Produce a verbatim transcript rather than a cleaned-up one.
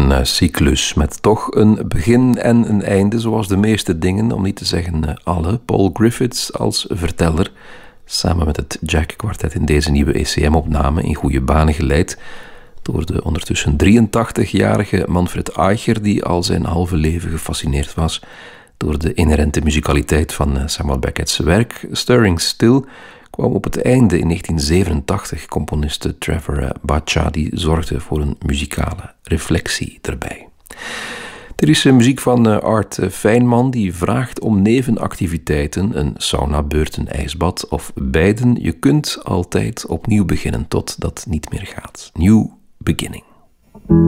Een uh, cyclus met toch een begin en een einde, zoals de meeste dingen, om niet te zeggen uh, alle. Paul Griffiths als verteller, samen met het Jack Quartet in deze nieuwe E C M-opname in goede banen geleid door de ondertussen drieëntachtigjarige Manfred Eicher, die al zijn halve leven gefascineerd was door de inherente muzikaliteit van uh, Samuel Beckett's werk. Stirring Still kwam op het einde in negentien zevenentachtig. Componiste Trevor Baccia die zorgde voor een muzikale reflectie erbij. Er is muziek van Art Fijnman die vraagt om nevenactiviteiten, een saunabeurt, een ijsbad of beiden. Je kunt altijd opnieuw beginnen tot dat niet meer gaat. New beginning.